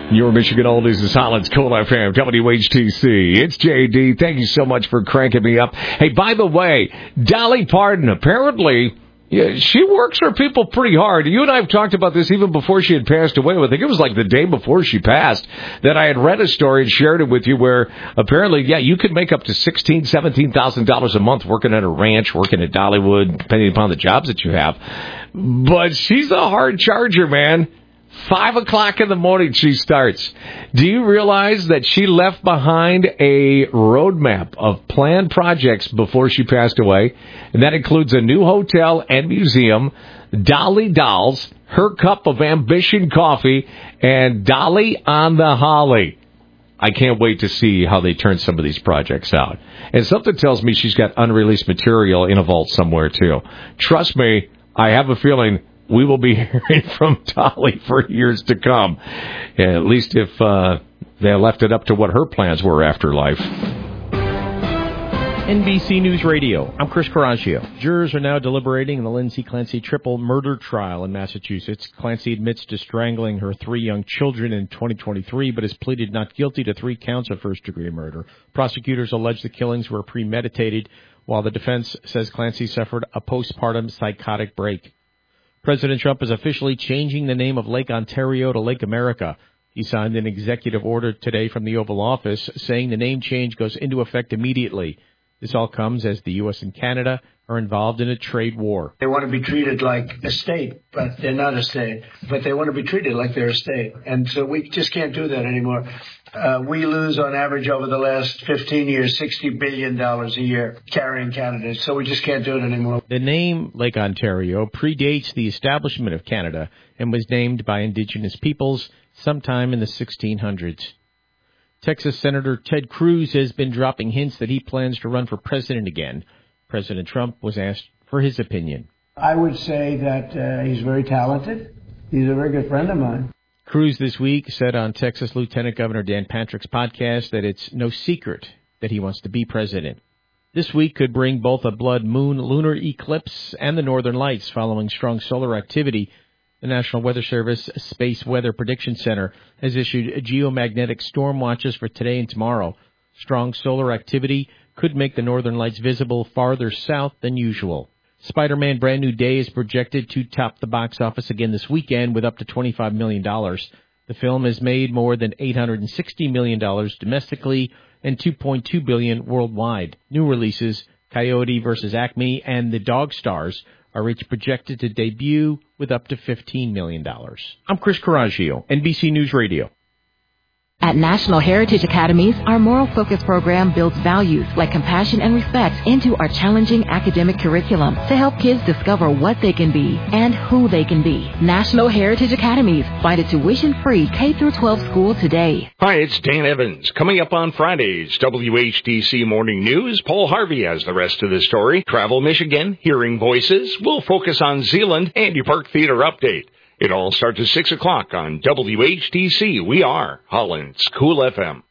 Your Michigan Oldies is Holland's Cool FM, WHTC. It's JD. Thank you so much for cranking me up. Hey, by the way, Dolly Parton, apparently, she works her people pretty hard. You and I have talked about this even before she had passed away. I think it was like the day before she passed that I had read a story and shared it with you where apparently, you could make up to $16,000, $17,000 a month working at a ranch, working at Dollywood, depending upon the jobs that you have. But she's a hard charger, man. 5 o'clock in the morning she starts. Do you realize that she left behind a roadmap of planned projects before she passed away? And that includes a new hotel and museum, Dolly Dolls, Her Cup of Ambition Coffee, and Dolly on the Holly. I can't wait to see how they turn some of these projects out. And something tells me she's got unreleased material in a vault somewhere, too. Trust me, I have a feeling we will be hearing from Dolly for years to come, at least if they left it up to what her plans were after life. NBC News Radio, I'm Chris Coraggio. Jurors are now deliberating in the Lindsay Clancy triple murder trial in Massachusetts. Clancy admits to strangling her 3 young children in 2023, but has pleaded not guilty to 3 counts of first-degree murder. Prosecutors allege the killings were premeditated, while the defense says Clancy suffered a postpartum psychotic break. President Trump is officially changing the name of Lake Ontario to Lake America. He signed an executive order today from the Oval Office saying the name change goes into effect immediately. This all comes as the U.S. and Canada are involved in a trade war. They want to be treated like a state, but they're not a state. But they want to be treated like they're a state. And so we just can't do that anymore. We lose on average over the last 15 years $60 billion a year carrying Canada. So we just can't do it anymore. The name Lake Ontario predates the establishment of Canada and was named by Indigenous peoples sometime in the 1600s. Texas Senator Ted Cruz has been dropping hints that he plans to run for president again. President Trump was asked for his opinion. I would say that he's very talented. He's a very good friend of mine. Cruz this week said on Texas Lieutenant Governor Dan Patrick's podcast that it's no secret that he wants to be president. This week could bring both a blood moon lunar eclipse and the northern lights following strong solar activity. The National Weather Service Space Weather Prediction Center has issued geomagnetic storm watches for today and tomorrow. Strong solar activity could make the northern lights visible farther south than usual. Spider-Man Brand New Day is projected to top the box office again this weekend with up to $25 million. The film has made more than $860 million domestically and $2.2 billion worldwide. New releases, Coyote vs. Acme and The Dog Stars, are each projected to debut with up to $15 million. I'm Chris Coraggio, NBC News Radio. At National Heritage Academies, our moral focus program builds values like compassion and respect into our challenging academic curriculum to help kids discover what they can be and who they can be. National Heritage Academies. Find a tuition-free K-12 school today. Hi, it's Dan Evans. Coming up on Friday's WHTC Morning News, Paul Harvey has the rest of the story. Travel Michigan, Hearing Voices. We'll focus on Zealand, Andy Park Theater update. It all starts at 6 o'clock on WHTC. We are Holland's Cool FM.